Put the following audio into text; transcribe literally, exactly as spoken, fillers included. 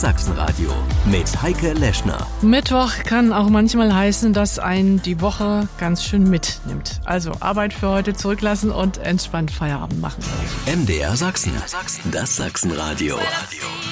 Sachsenradio mit Heike Leschner. Mittwoch kann auch manchmal heißen, dass einen die Woche ganz schön mitnimmt. Also Arbeit für heute zurücklassen und entspannt Feierabend machen. M D R Sachsen, das Sachsenradio.